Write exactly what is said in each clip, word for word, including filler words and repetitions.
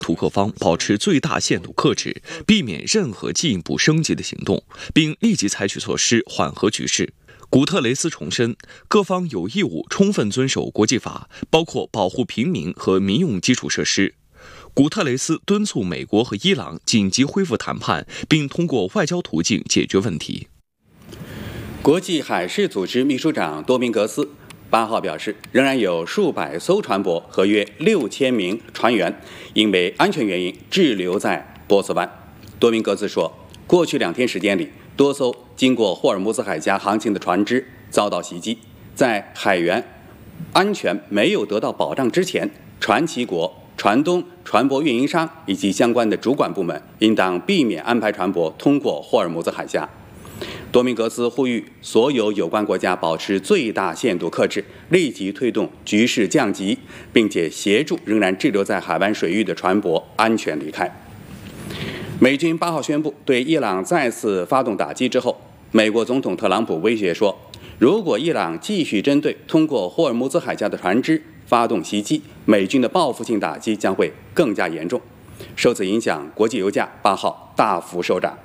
土克方保持最大限度克制，避免任何进一步升级的行动，并立即采取措施缓和局势。古特雷斯重申，各方有义务充分遵守国际法，包括保护平民和民用基础设施。古特雷斯敦促美国和伊朗紧急恢复谈判，并通过外交途径解决问题。 国际海事组织秘书长多明格斯八号表示，仍然有数百艘船舶和约六千名船员因为安全原因滞留在波斯湾。多明格斯说，过去两天时间里，多艘经过霍尔木兹海峡航行的船只遭到袭击，在海员安全没有得到保障之前，船旗国、船东、船舶运营商以及相关的主管部门应当避免安排船舶通过霍尔木兹海峡。多明格斯呼吁所有有关国家保持最大限度克制，立即推动局势降级，并且协助仍然滞留在海湾水域的船舶安全离开。美军八号宣布对伊朗再次发动打击之后，美国总统特朗普威胁说，如果伊朗继续针对通过霍尔木兹海峡的船只发动袭击，美军的报复性打击将会更加严重。受此影响，国际油价八号大幅收涨。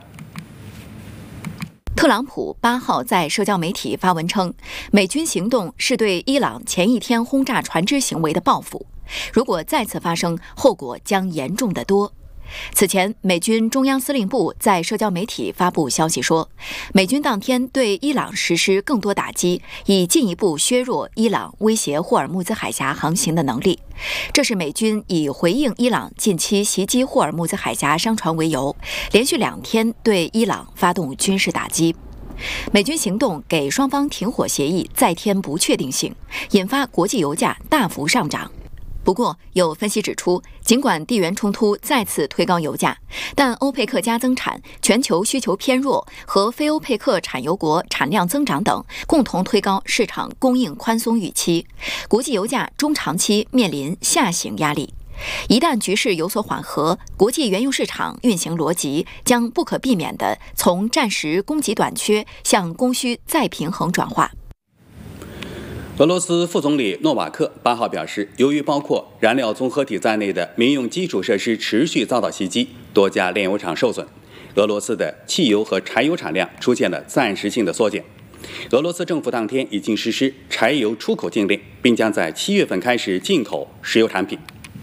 特朗普八号在社交媒体发文称，美军行动是对伊朗前一天轰炸船只行为的报复，如果再次发生，后果将严重得多。此前，美军中央司令部在社交媒体发布消息说，美军当天对伊朗实施更多打击，以进一步削弱伊朗威胁霍尔木兹海峡航行的能力。这是美军以回应伊朗近期袭击霍尔木兹海峡商船为由，连续两天对伊朗发动军事打击。美军行动给双方停火协议再添不确定性，引发国际油价大幅上涨。不过，有分析指出，尽管地缘冲突再次推高油价，但欧佩克加增产、全球需求偏弱和非欧佩克产油国产量增长等共同推高市场供应宽松预期，国际油价中长期面临下行压力。一旦局势有所缓和，国际原油市场运行逻辑将不可避免地从暂时供给短缺向供需再平衡转化。 俄罗斯副总理诺瓦克八号表示，由于包括燃料综合体在内的民用基础设施持续遭到袭击，多家炼油厂受损，俄罗斯的汽油和柴油产量出现了暂时性的缩减。俄罗斯政府当天已经实施柴油出口禁令，并将在七月份开始进口石油产品。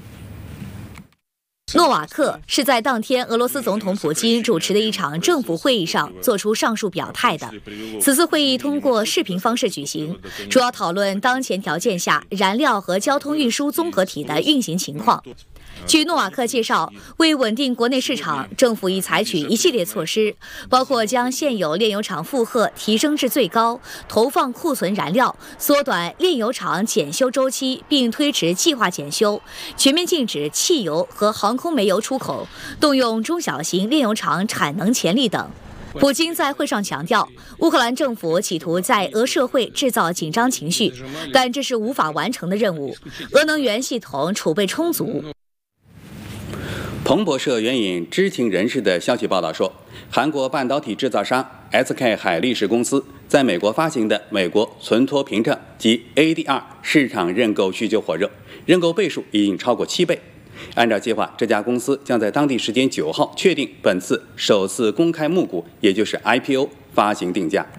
诺瓦克是在当天俄罗斯总统普京主持的一场政府会议上做出上述表态的。此次会议通过视频方式举行，主要讨论当前条件下燃料和交通运输综合体的运行情况。据诺瓦克介绍，为稳定国内市场，政府已采取一系列措施，包括将现有炼油厂负荷提升至最高，投放库存燃料，缩短炼油厂检修周期，并推迟计划检修，全面禁止汽油和航空煤油出口，动用中小型炼油厂产能潜力等。普京在会上强调，乌克兰政府企图在俄社会制造紧张情绪，但这是无法完成的任务。俄能源系统储备充足。 彭博社援引知情人士的消息报道说，韩国半导体制造商 S K 海力士公司在美国发行的美国存托凭证及 A D R 市场认购需求火热，认购倍数已经超过七倍。按照计划，这家公司将在当地时间九号确定本次首次公开募股，也就是 I P O 发行定价。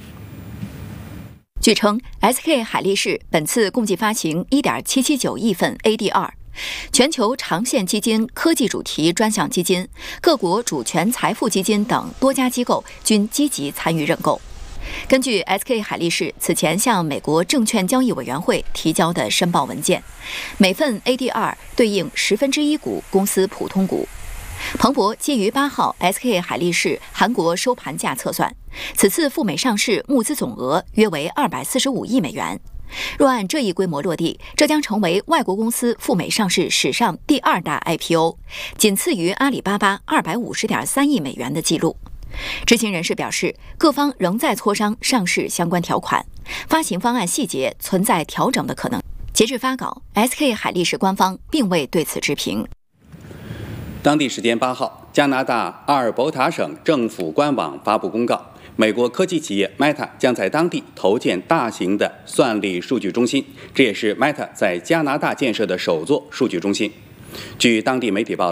据称 ，S K 海力士本次共计发行 一点七七九亿份 A D R。全球长线基金、科技主题专项基金、各国主权财富基金等多家机构均积极参与认购。根据 S K 海力士此前向美国证券交易委员会提交的申报文件，每份 A D R 对应十分之一股公司普通股。彭博基于八号 S K 海力士韩国收盘价测算，此次赴美上市募资总额约为二百四十五亿美元。若按这一规模落地，这将成为外国公司赴美上市史上第二大 I P O， 仅次于阿里巴巴二百五十点三亿美元的记录。知情人士表示，各方仍在磋商上市相关条款，发行方案细节存在调整的可能。截至发稿 ，S K 海力士官方并未对此置评。 当地时间八号，加拿大阿尔伯塔省政府官网发布公告，美国科技企业 Meta 将在当地投建大型的算力数据中心，这也是 Meta 在加拿大建设的首座数据中心。 据当地媒体报道，